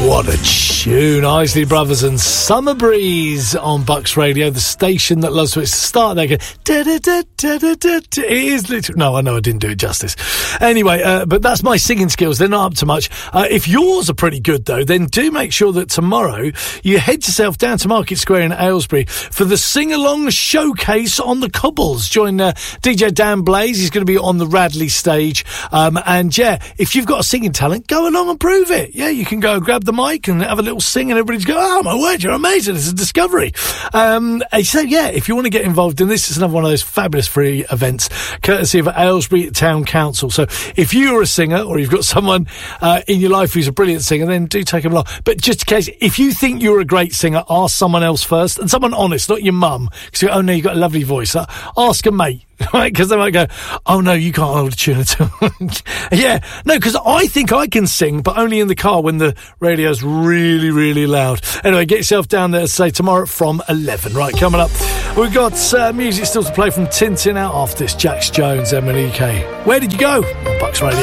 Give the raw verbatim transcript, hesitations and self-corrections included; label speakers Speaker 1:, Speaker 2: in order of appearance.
Speaker 1: What a tune. Isley Brothers and Summer Breeze on Bucks Radio, the station that loves to it's start there. Go, da, da, da, da, da, da, da. It is literally... No, I know I didn't do it justice. Anyway, uh, but that's my singing skills. They're not up to much. Uh, if yours are pretty good, though, then do make sure that tomorrow you head yourself down to Market Square in Aylesbury for the sing-along showcase on the cobbles. Join uh, D J Dan Blaze. He's going to be on the Radley stage. Um, and, yeah, if you've got a singing talent, go along and prove it. Yeah, you can go grab the mic and have a little sing and everybody's go, oh my word, you're amazing, it's a discovery. Um, so yeah, if you want to get involved in this, it's another one of those fabulous free events courtesy of Aylesbury Town Council. So if you're a singer or you've got someone uh, in your life who's a brilliant singer, then do take them along. But just in case, if you think you're a great singer, ask someone else first, and someone honest, not your mum, because oh no, you've got a lovely voice. Uh, ask a mate. Right, because they might go, oh no, you can't hold a tune at all. Yeah, no, because I think I can sing, but only in the car when the radio's really, really loud. Anyway, get yourself down there, say tomorrow from eleven. Right, coming up, we've got uh, music still to play from Tintin out after this. Jax Jones, Emily K. Where did you go? On Bucks Radio.